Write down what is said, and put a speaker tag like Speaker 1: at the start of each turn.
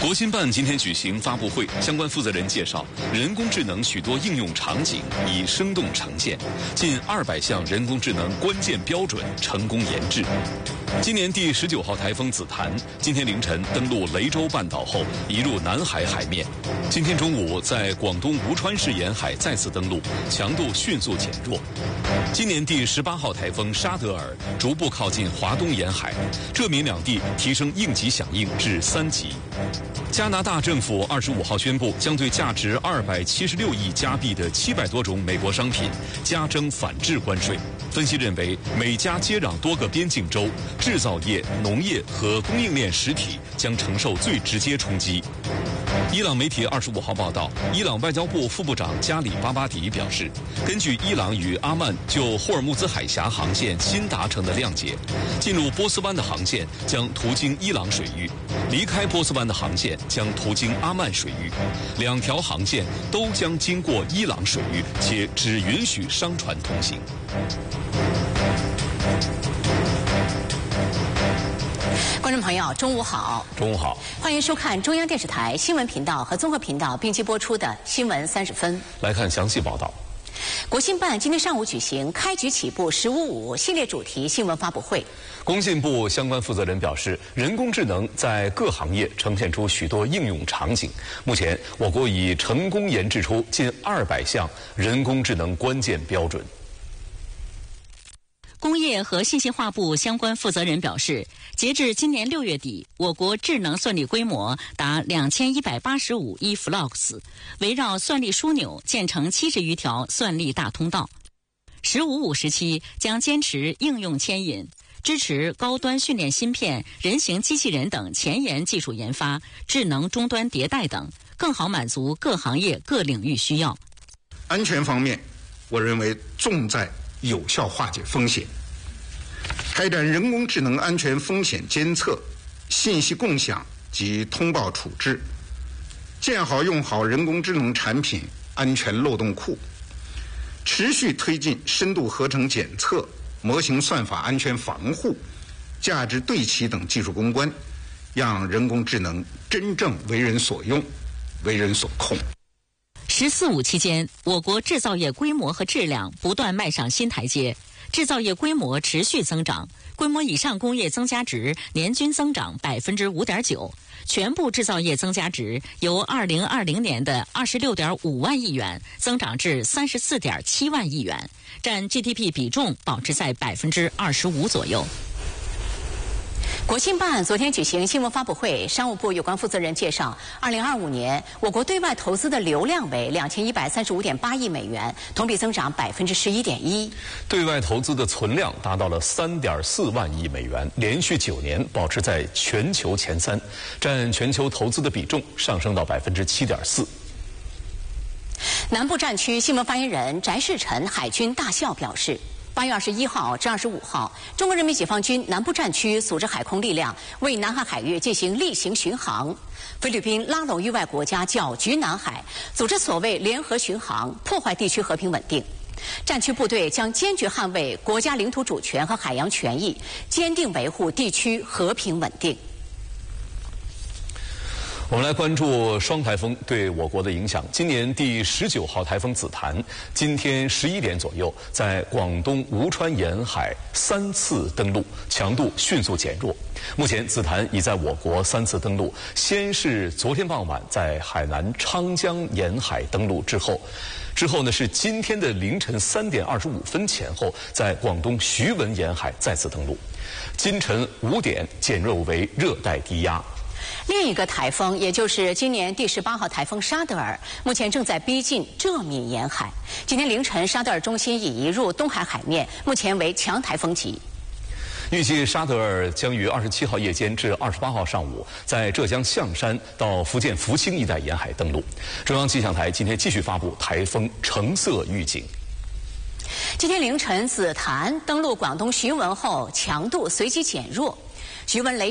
Speaker 1: 国新办今天举行发布会，相关负责人介绍，人工智能许多应用场景已生动呈现，近200项人工智能关键标准成功研制。今年第19号台风紫檀今天凌晨登陆雷州半岛后，移入南海海面。今天中午在广东吴川市沿海再次登陆，强度迅速减弱。今年第18号台风沙德尔逐步靠近华东沿海，浙闽两地提升应急响应至3级。加拿大政府25号宣布，将对价值276亿加币的700多种美国商品加征反制关税。分析认为，美加接壤多个边境州，制造业、农业和供应链实体将承受最直接冲击。伊朗媒体25号报道，伊朗外交部副部长加里巴巴迪表示，根据伊朗与阿曼就霍尔木兹海峡航线新达成的谅解，进入波斯湾的航线将途经伊朗水域，离开波斯湾的航线将途经阿曼水域，两条航线都将经过伊朗水域，且只允许商船通行。
Speaker 2: 观众朋友，中午好！
Speaker 1: 中午好，
Speaker 2: 欢迎收看中央电视台新闻频道和综合频道并机播出的《新闻30分》。
Speaker 1: 来看详细报道。
Speaker 2: 国新办今天上午举行开局起步“15.5”系列主题新闻发布会。
Speaker 1: 工信部相关负责人表示，人工智能在各行业呈现出许多应用场景。目前，我国已成功研制出近200项人工智能关键标准。
Speaker 3: 工业和信息化部相关负责人表示，截至今年6月底，我国智能算力规模达2185亿 FLOPS， 围绕算力枢纽建成70余条算力大通道。15.5时期将坚持应用牵引，支持高端训练芯片、人形机器人等前沿技术研发、智能终端迭代等，更好满足各行业各领域需要。
Speaker 4: 安全方面，我认为重在有效化解风险，开展人工智能安全风险监测、信息共享及通报处置，建好用好人工智能产品安全漏洞库，持续推进深度合成检测、模型算法安全防护、价值对齐等技术攻关，让人工智能真正为人所用、为人所控。
Speaker 3: 14.5期间，我国制造业规模和质量不断迈上新台阶，制造业规模持续增长，规模以上工业增加值年均增长5.9%，全部制造业增加值由2020年的26.5万亿元增长至34.7万亿元，占 GDP 比重保持在25%左右。
Speaker 2: 国新办昨天举行新闻发布会，商务部有关负责人介绍，2025年我国对外投资的流量为2135.8亿美元，同比增长11.1%。
Speaker 1: 对外投资的存量达到了3.4万亿美元，连续9年保持在全球前3，占全球投资的比重上升到7.4%。
Speaker 2: 南部战区新闻发言人翟世臣海军大校表示，8月21号至25号，中国人民解放军南部战区组织海空力量为南海海域进行例行巡航。菲律宾拉拢域外国家搅局南海，组织所谓联合巡航，破坏地区和平稳定。战区部队将坚决捍卫国家领土主权和海洋权益，坚定维护地区和平稳定。
Speaker 1: 我们来关注双台风对我国的影响。今年第19号台风紫檀，今天11点左右，在广东吴川沿海3次登陆，强度迅速减弱。目前紫檀已在我国3次登陆，先是昨天傍晚在海南昌江沿海登陆之后呢是今天的凌晨3点25分前后，在广东徐闻沿海再次登陆。今晨5点减弱为热带低压。
Speaker 2: 另一个台风，也就是今年第18号台风沙德尔，目前正在逼近浙闽沿海。今天凌晨，沙德尔中心已移入东海海面，目前为强台风级。
Speaker 1: 预计沙德尔将于27号夜间至28号上午，在浙江象山到福建福清一带沿海登陆。中央气象台今天继续发布台风橙色预警。
Speaker 2: 今天凌晨，紫檀登陆广东徐闻后，强度随即减弱，徐闻雷